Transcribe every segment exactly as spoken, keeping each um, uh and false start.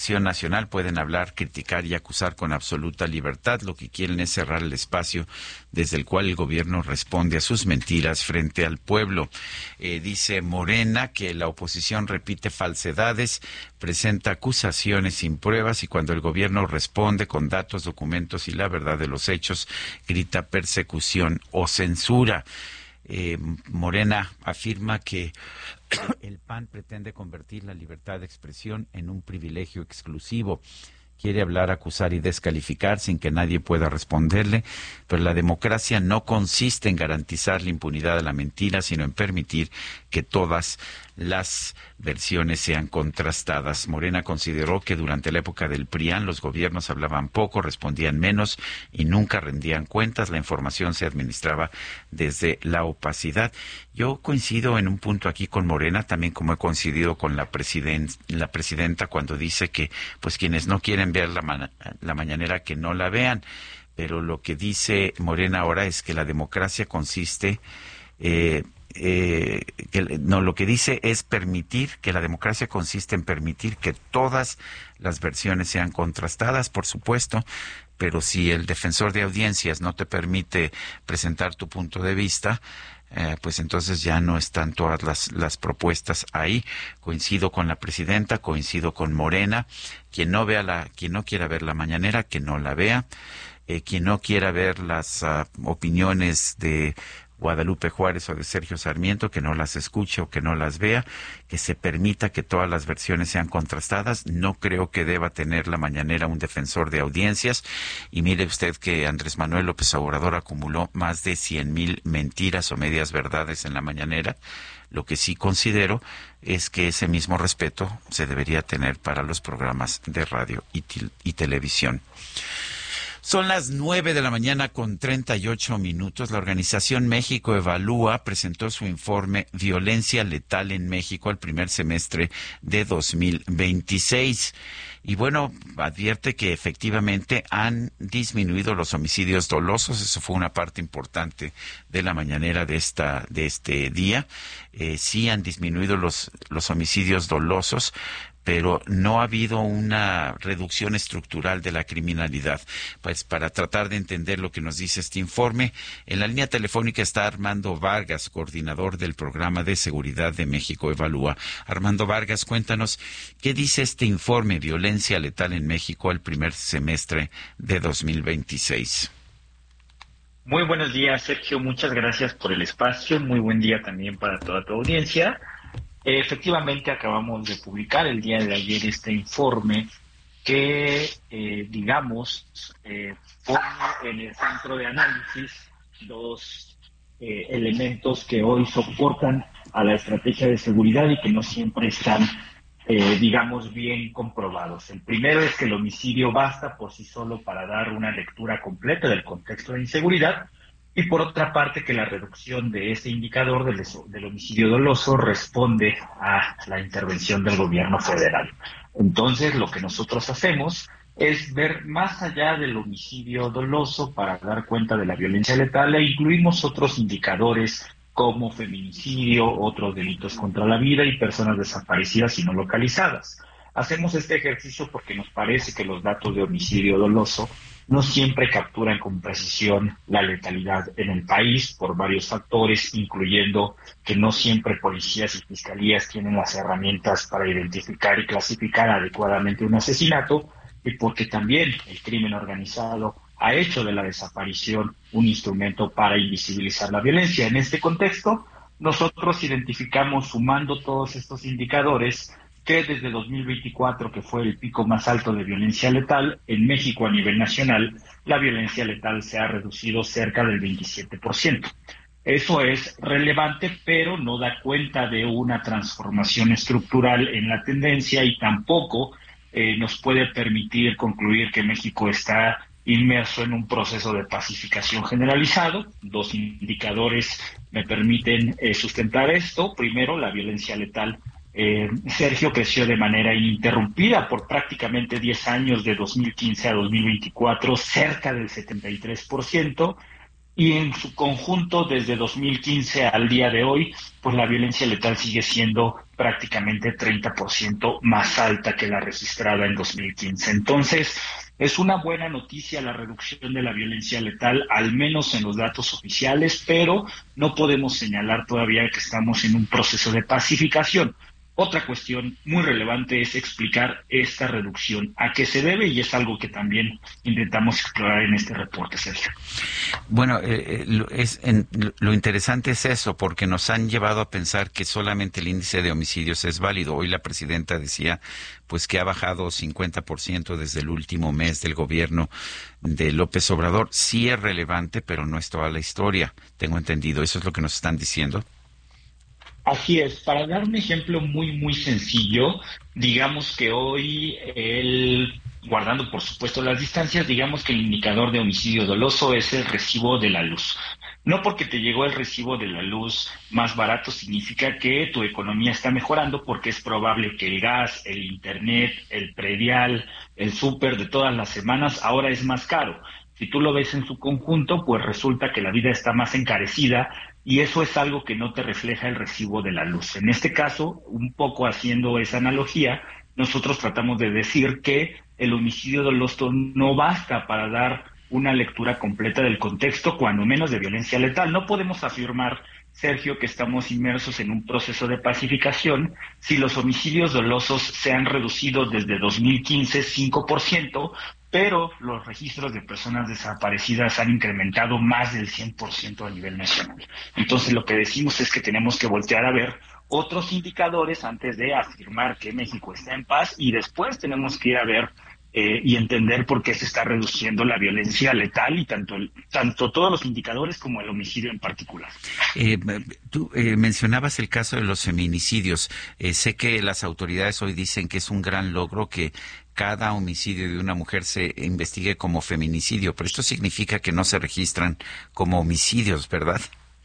nacional pueden hablar, criticar y acusar con absoluta libertad. Lo que quieren es cerrar el espacio desde el cual el gobierno responde a sus mentiras frente al pueblo. Eh, dice Morena que la oposición repite falsedades, presenta acusaciones sin pruebas y cuando el gobierno responde con datos, documentos y la verdad de los hechos, grita persecución o censura. Eh, Morena afirma que el P A N pretende convertir la libertad de expresión en un privilegio exclusivo. Quiere hablar, acusar y descalificar sin que nadie pueda responderle, pero la democracia no consiste en garantizar la impunidad de la mentira, sino en permitir que todas las versiones sean contrastadas. Morena consideró que durante la época del P R I A N los gobiernos hablaban poco, respondían menos y nunca rendían cuentas. La información se administraba desde la opacidad. Yo coincido en un punto aquí con Morena, también como he coincidido con la, presiden la presidenta cuando dice que pues quienes no quieren ver la, ma la mañanera que no la vean. Pero lo que dice Morena ahora es que la democracia consiste... Eh, Eh, que, no, lo que dice es permitir, que la democracia consiste en permitir que todas las versiones sean contrastadas, por supuesto, pero si el defensor de audiencias no te permite presentar tu punto de vista, eh, pues entonces ya no están todas las, las propuestas ahí. Coincido con la presidenta, coincido con Morena. Quien no vea la, quien no quiera ver la mañanera, que no la vea. Eh, quien no quiera ver las uh, opiniones de Guadalupe Juárez o de Sergio Sarmiento, que no las escuche o que no las vea, que se permita que todas las versiones sean contrastadas. No creo que deba tener la mañanera un defensor de audiencias. Y mire usted que Andrés Manuel López Obrador acumuló más de cien mil mentiras o medias verdades en la mañanera. Lo que sí considero es que ese mismo respeto se debería tener para los programas de radio y, y televisión. Son las nueve de la mañana con treinta y ocho minutos. La organización México Evalúa presentó su informe Violencia Letal en México al primer semestre de dos mil veintiséis. Y bueno, advierte que efectivamente han disminuido los homicidios dolosos. Eso fue una parte importante de la mañanera de esta de este día. Eh, sí han disminuido los, los homicidios dolosos, pero no ha habido una reducción estructural de la criminalidad. Pues para tratar de entender lo que nos dice este informe, en la línea telefónica está Armando Vargas, coordinador del Programa de Seguridad de México Evalúa. Armando Vargas, cuéntanos, ¿qué dice este informe Violencia Letal en México al primer semestre de dos mil veintiséis? Muy buenos días, Sergio. Muchas gracias por el espacio. Muy buen día también para toda tu audiencia. Efectivamente, acabamos de publicar el día de ayer este informe que, eh, digamos, eh, pone en el centro de análisis dos eh, elementos que hoy soportan a la estrategia de seguridad y que no siempre están, eh, digamos, bien comprobados. El primero es que el homicidio basta por sí solo para dar una lectura completa del contexto de inseguridad. Y por otra parte, que la reducción de ese indicador del, del homicidio doloso responde a la intervención del gobierno federal. Entonces, lo que nosotros hacemos es ver más allá del homicidio doloso para dar cuenta de la violencia letal e incluimos otros indicadores como feminicidio, otros delitos contra la vida y personas desaparecidas y no localizadas. Hacemos este ejercicio porque nos parece que los datos de homicidio doloso no siempre capturan con precisión la letalidad en el país por varios factores, incluyendo que no siempre policías y fiscalías tienen las herramientas para identificar y clasificar adecuadamente un asesinato, y porque también el crimen organizado ha hecho de la desaparición un instrumento para invisibilizar la violencia. En este contexto, nosotros identificamos, sumando todos estos indicadores, que desde dos mil veinticuatro, que fue el pico más alto de violencia letal, en México a nivel nacional, la violencia letal se ha reducido cerca del veintisiete por ciento. Eso es relevante, pero no da cuenta de una transformación estructural en la tendencia y tampoco eh, nos puede permitir concluir que México está inmerso en un proceso de pacificación generalizado. Dos indicadores me permiten eh, sustentar esto. Primero, la violencia letal. Eh, Sergio creció de manera ininterrumpida por prácticamente diez años, de dos mil quince a dos mil veinticuatro, cerca del setenta y tres por ciento, y en su conjunto desde dos mil quince al día de hoy, pues la violencia letal sigue siendo prácticamente treinta por ciento más alta que la registrada en dos mil quince. Entonces, es una buena noticia la reducción de la violencia letal, al menos en los datos oficiales, pero no podemos señalar todavía que estamos en un proceso de pacificación. Otra cuestión muy relevante es explicar esta reducción, a qué se debe, y es algo que también intentamos explorar en este reporte, Sergio. Bueno, eh, lo, es, en, lo interesante es eso, porque nos han llevado a pensar que solamente el índice de homicidios es válido. Hoy la presidenta decía pues que ha bajado cincuenta por ciento desde el último mes del gobierno de López Obrador. Sí es relevante, pero no es toda la historia, tengo entendido. ¿Eso es lo que nos están diciendo? Así es, para dar un ejemplo muy, muy sencillo, digamos que hoy, el, guardando por supuesto las distancias, digamos que el indicador de homicidio doloso es el recibo de la luz. No porque te llegó el recibo de la luz más barato significa que tu economía está mejorando, porque es probable que el gas, el internet, el predial, el súper de todas las semanas ahora es más caro. Si tú lo ves en su conjunto, pues resulta que la vida está más encarecida, y eso es algo que no te refleja el recibo de la luz. En este caso, un poco haciendo esa analogía, nosotros tratamos de decir que el homicidio doloso no basta para dar una lectura completa del contexto, cuando menos de violencia letal. No podemos afirmar, Sergio, que estamos inmersos en un proceso de pacificación si los homicidios dolosos se han reducido desde dos mil quince cinco por ciento, pero los registros de personas desaparecidas han incrementado más del cien por ciento a nivel nacional. Entonces, lo que decimos es que tenemos que voltear a ver otros indicadores antes de afirmar que México está en paz, y después tenemos que ir a ver eh, y entender por qué se está reduciendo la violencia letal, y tanto, tanto todos los indicadores como el homicidio en particular. Eh, tú eh, mencionabas el caso de los feminicidios. Eh, sé que las autoridades hoy dicen que es un gran logro que cada homicidio de una mujer se investigue como feminicidio, pero esto significa que no se registran como homicidios, ¿verdad?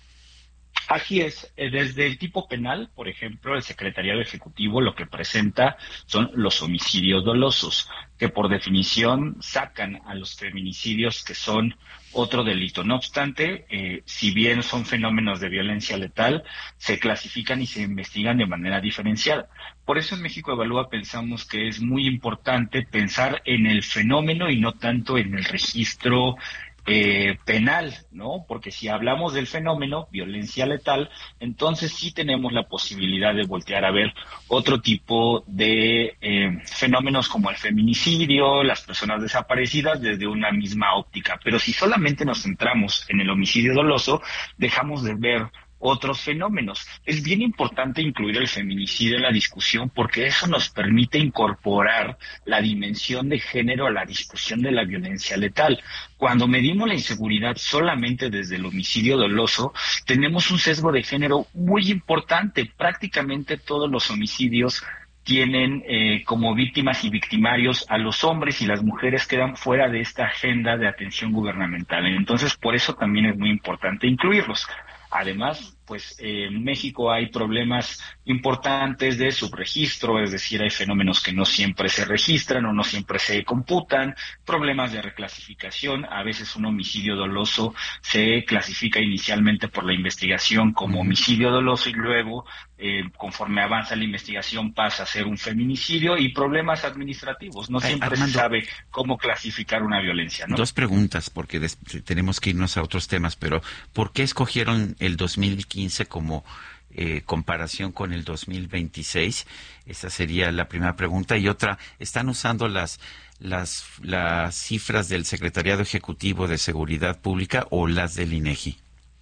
Así es. Desde el tipo penal, por ejemplo, el Secretariado Ejecutivo lo que presenta son los homicidios dolosos, que por definición sacan a los feminicidios, que son otro delito. No obstante, eh, si bien son fenómenos de violencia letal, se clasifican y se investigan de manera diferenciada. Por eso en México Evalúa pensamos que es muy importante pensar en el fenómeno y no tanto en el registro Eh, penal, ¿no? Porque si hablamos del fenómeno, violencia letal, entonces sí tenemos la posibilidad de voltear a ver otro tipo de eh, fenómenos como el feminicidio, las personas desaparecidas, desde una misma óptica. Pero si solamente nos centramos en el homicidio doloso, dejamos de ver otros fenómenos. Es bien importante incluir el feminicidio en la discusión, porque eso nos permite incorporar la dimensión de género a la discusión de la violencia letal. Cuando medimos la inseguridad solamente desde el homicidio doloso, tenemos un sesgo de género muy importante. Prácticamente todos los homicidios tienen eh, como víctimas y victimarios a los hombres, y las mujeres quedan fuera de esta agenda de atención gubernamental. Entonces, por eso también es muy importante incluirlos. Además, pues eh, en México hay problemas importantes de subregistro, es decir, hay fenómenos que no siempre se registran o no siempre se computan, problemas de reclasificación. A veces un homicidio doloso se clasifica inicialmente por la investigación como homicidio doloso, y luego, eh, conforme avanza la investigación, pasa a ser un feminicidio, y problemas administrativos. No siempre Armando, se sabe cómo clasificar una violencia, ¿no? Dos preguntas, porque des- tenemos que irnos a otros temas, pero ¿por qué escogieron el dos mil quince como eh, comparación con el dos mil veintiséis? Esa sería la primera pregunta. Y otra, ¿están usando las las las cifras del Secretariado Ejecutivo de Seguridad Pública o las del INEGI?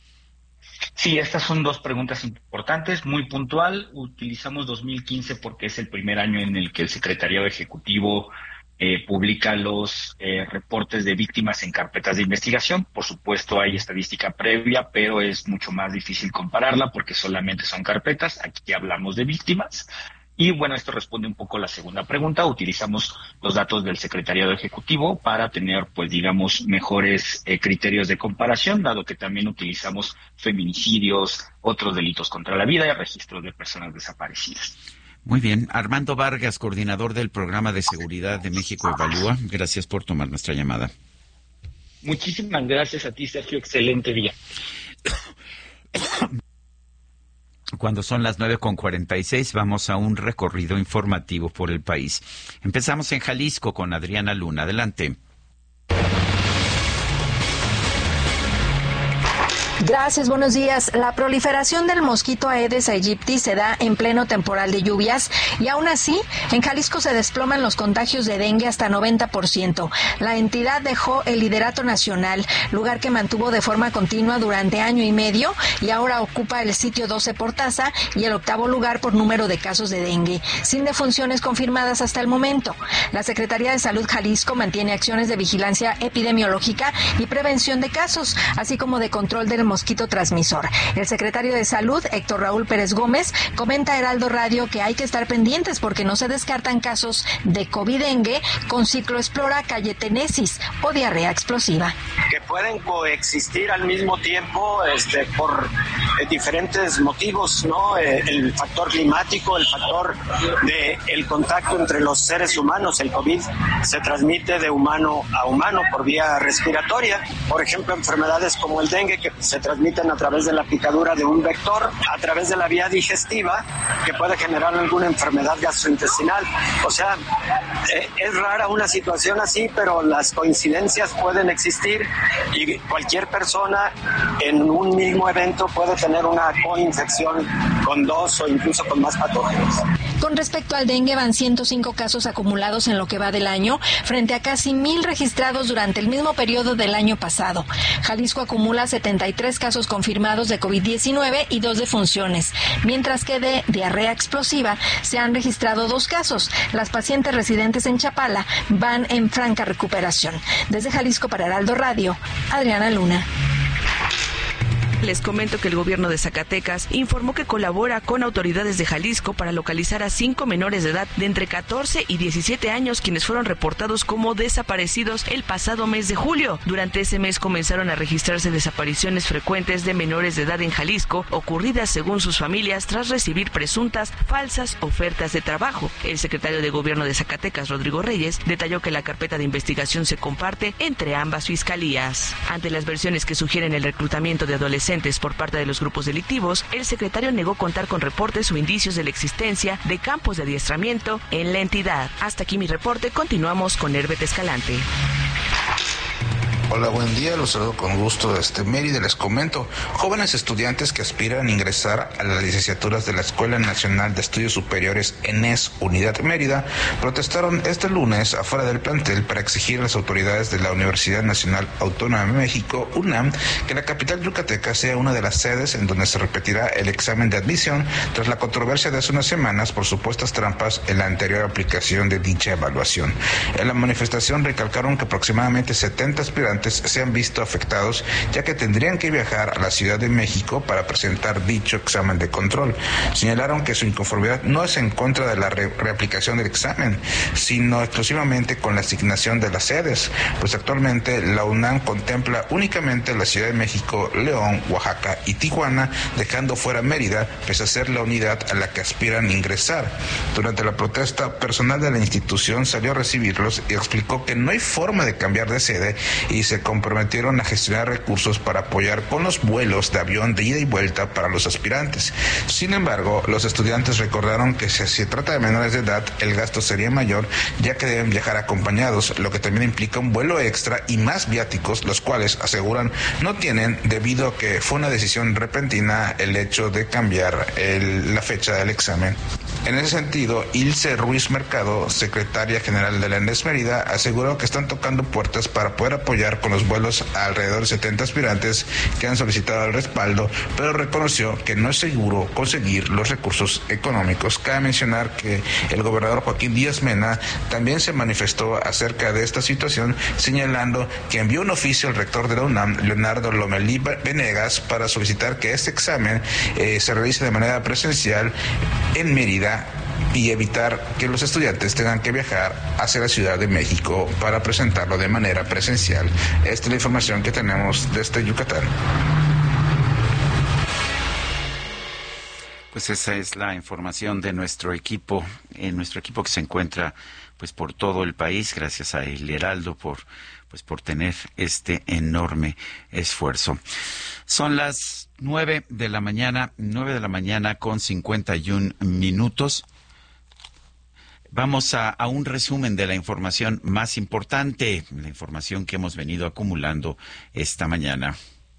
Sí, estas son dos preguntas importantes, muy puntual. Utilizamos dos mil quince porque es el primer año en el que el Secretariado Ejecutivo eh, publica los eh, reportes de víctimas en carpetas de investigación. Por supuesto, hay estadística previa, pero es mucho más difícil compararla porque solamente son carpetas. Aquí hablamos de víctimas. Y bueno, esto responde un poco a la segunda pregunta. Utilizamos los datos del Secretariado Ejecutivo para tener, pues digamos, mejores eh, criterios de comparación, dado que también utilizamos feminicidios, otros delitos contra la vida y registros de personas desaparecidas. Muy bien. Armando Vargas, coordinador del Programa de Seguridad de México Evalúa, gracias por tomar nuestra llamada. Muchísimas gracias a ti, Sergio. Excelente día. Cuando son las nueve con cuarenta y seis, vamos a un recorrido informativo por el país. Empezamos en Jalisco con Adriana Luna. Adelante. Gracias, buenos días. La proliferación del mosquito Aedes aegypti se da en pleno temporal de lluvias y aún así, en Jalisco se desploman los contagios de dengue hasta noventa por ciento. La entidad dejó el liderato nacional, lugar que mantuvo de forma continua durante año y medio y ahora ocupa el sitio doce por tasa y el octavo lugar por número de casos de dengue, sin defunciones confirmadas hasta el momento. La Secretaría de Salud Jalisco mantiene acciones de vigilancia epidemiológica y prevención de casos, así como de control del mosquito transmisor. El secretario de Salud, Héctor Raúl Pérez Gómez, comenta a Heraldo Radio que hay que estar pendientes porque no se descartan casos de COVID-dengue con cicloexplora cayetenesis o diarrea explosiva. Que pueden coexistir al mismo tiempo este, por eh, diferentes motivos, ¿no? Eh, el factor climático, el factor de el contacto entre los seres humanos. El COVID se transmite de humano a humano por vía respiratoria. Por ejemplo, enfermedades como el dengue que se transmiten a través de la picadura de un vector, a través de la vía digestiva, que puede generar alguna enfermedad gastrointestinal. O sea, eh, es rara una situación así, pero las coincidencias pueden existir y cualquier persona en un mismo evento puede tener una coinfección con dos o incluso con más patógenos. Con respecto al dengue, van ciento cinco casos acumulados en lo que va del año, frente a casi mil registrados durante el mismo periodo del año pasado. Jalisco acumula setenta y tres casos confirmados de COVID diecinueve y dos defunciones, mientras que de diarrea explosiva se han registrado dos casos. Las pacientes residentes en Chapala van en franca recuperación. Desde Jalisco para Heraldo Radio, Adriana Luna. Les comento que el gobierno de Zacatecas informó que colabora con autoridades de Jalisco para localizar a cinco menores de edad de entre catorce y diecisiete años quienes fueron reportados como desaparecidos el pasado mes de julio. Durante ese mes comenzaron a registrarse desapariciones frecuentes de menores de edad en Jalisco, ocurridas según sus familias tras recibir presuntas falsas ofertas de trabajo. El secretario de Gobierno de Zacatecas, Rodrigo Reyes, detalló que la carpeta de investigación se comparte entre ambas fiscalías. Ante las versiones que sugieren el reclutamiento de adolescentes por parte de los grupos delictivos, el secretario negó contar con reportes o indicios de la existencia de campos de adiestramiento en la entidad. Hasta aquí mi reporte, continuamos con Herbert Escalante. Hola, buen día, los saludo con gusto desde Mérida. Les comento, jóvenes estudiantes que aspiran a ingresar a las licenciaturas de la Escuela Nacional de Estudios Superiores ENES Unidad Mérida protestaron este lunes afuera del plantel para exigir a las autoridades de la Universidad Nacional Autónoma de México, UNAM, que la capital yucateca sea una de las sedes en donde se repetirá el examen de admisión tras la controversia de hace unas semanas por supuestas trampas en la anterior aplicación de dicha evaluación. En la manifestación recalcaron que aproximadamente setenta aspirantes se han visto afectados, ya que tendrían que viajar a la Ciudad de México para presentar dicho examen de control. Señalaron que su inconformidad no es en contra de la re reaplicación del examen, sino exclusivamente con la asignación de las sedes, pues actualmente la UNAM contempla únicamente la Ciudad de México, León, Oaxaca y Tijuana, dejando fuera Mérida, pese a ser la unidad a la que aspiran ingresar. Durante la protesta, personal de la institución salió a recibirlos y explicó que no hay forma de cambiar de sede y se comprometieron a gestionar recursos para apoyar con los vuelos de avión de ida y vuelta para los aspirantes. Sin embargo, los estudiantes recordaron que si se trata de menores de edad, el gasto sería mayor, ya que deben viajar acompañados, lo que también implica un vuelo extra y más viáticos, los cuales aseguran no tienen debido a que fue una decisión repentina el hecho de cambiar el, la fecha del examen. En ese sentido, Ilse Ruiz Mercado, secretaria general de la ENES Mérida, aseguró que están tocando puertas para poder apoyar con los vuelos a alrededor de setenta aspirantes que han solicitado el respaldo, pero reconoció que no es seguro conseguir los recursos económicos. Cabe mencionar que el gobernador Joaquín Díaz Mena también se manifestó acerca de esta situación, señalando que envió un oficio al rector de la UNAM, Leonardo Lomelí Venegas, para solicitar que este examen eh, se realice de manera presencial en Mérida y evitar que los estudiantes tengan que viajar hacia la Ciudad de México para presentarlo de manera presencial. Esta es la información que tenemos desde Yucatán. Pues esa es la información de nuestro equipo, en nuestro equipo que se encuentra pues por todo el país. Gracias a El Heraldo por pues por tener este enorme esfuerzo. Son las nueve de la mañana, nueve de la mañana con cincuenta y un minutos. Vamos a, a un resumen de la información más importante, la información que hemos venido acumulando esta mañana.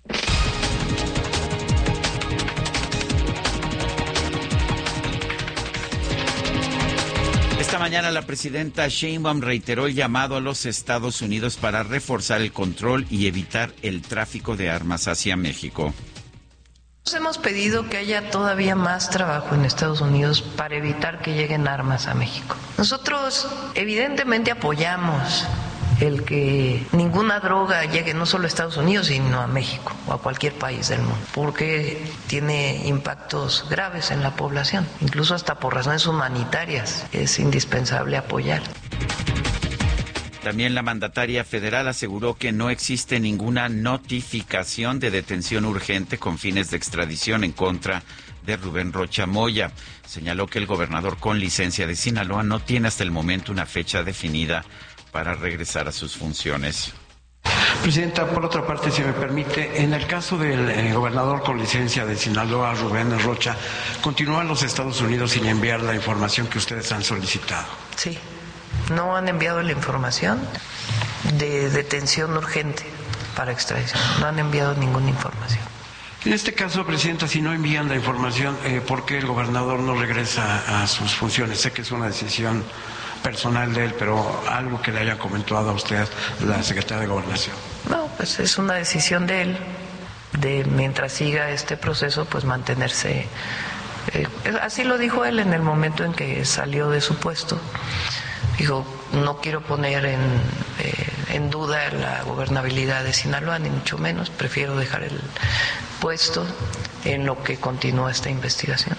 Esta mañana la presidenta Sheinbaum reiteró el llamado a los Estados Unidos para reforzar el control y evitar el tráfico de armas hacia México. Hemos pedido que haya todavía más trabajo en Estados Unidos para evitar que lleguen armas a México. Nosotros evidentemente apoyamos el que ninguna droga llegue no solo a Estados Unidos, sino a México o a cualquier país del mundo, porque tiene impactos graves en la población, incluso hasta por razones humanitarias es indispensable apoyar. También la mandataria federal aseguró que no existe ninguna notificación de detención urgente con fines de extradición en contra de Rubén Rocha Moya. Señaló que el gobernador con licencia de Sinaloa no tiene hasta el momento una fecha definida para regresar a sus funciones. Presidenta, por otra parte, si me permite, en el caso del eh, gobernador con licencia de Sinaloa, Rubén Rocha, continúa en los Estados Unidos sin enviar la información que ustedes han solicitado. Sí, no han enviado la información de detención urgente para extradición, no han enviado ninguna información. En este caso, Presidenta, si no envían la información, eh, ¿por qué el gobernador no regresa a sus funciones? Sé que es una decisión personal de él, pero algo que le haya comentado a usted la secretaria de Gobernación. No, pues es una decisión de él, de mientras siga este proceso, pues mantenerse. Eh, así lo dijo él en el momento en que salió de su puesto. Dijo, no quiero poner en, eh, en duda la gobernabilidad de Sinaloa, ni mucho menos, prefiero dejar el puesto en lo que continúa esta investigación.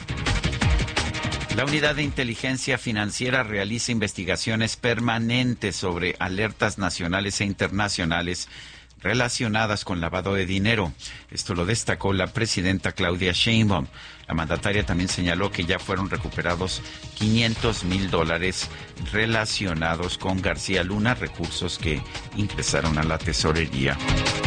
La Unidad de Inteligencia Financiera realiza investigaciones permanentes sobre alertas nacionales e internacionales relacionadas con lavado de dinero. Esto lo destacó la presidenta Claudia Sheinbaum. La mandataria también señaló que ya fueron recuperados quinientos mil dólares relacionados con García Luna, recursos que ingresaron a la tesorería.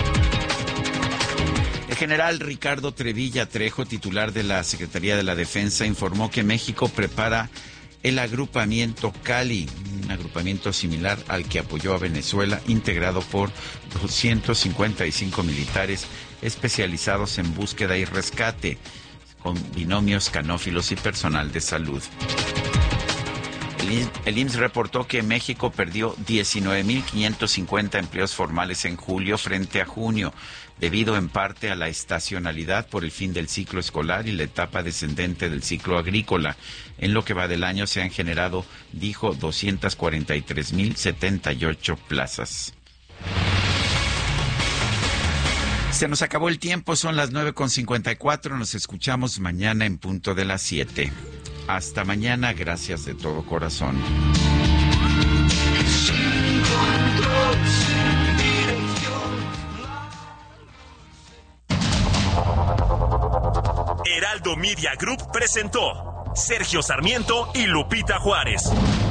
El general Ricardo Trevilla Trejo, titular de la Secretaría de la Defensa, informó que México prepara el agrupamiento Cali, un agrupamiento similar al que apoyó a Venezuela, integrado por doscientos cincuenta y cinco militares especializados en búsqueda y rescate, con binomios canófilos y personal de salud. El I M S S reportó que México perdió diecinueve mil quinientos cincuenta empleos formales en julio frente a junio, debido en parte a la estacionalidad por el fin del ciclo escolar y la etapa descendente del ciclo agrícola. En lo que va del año se han generado, dijo, doscientas cuarenta y tres mil setenta y ocho plazas. Se nos acabó el tiempo, son las nueve con cincuenta y cuatro, nos escuchamos mañana en punto de las siete. Hasta mañana, gracias de todo corazón. Heraldo Media Group presentó Sergio Sarmiento y Lupita Juárez.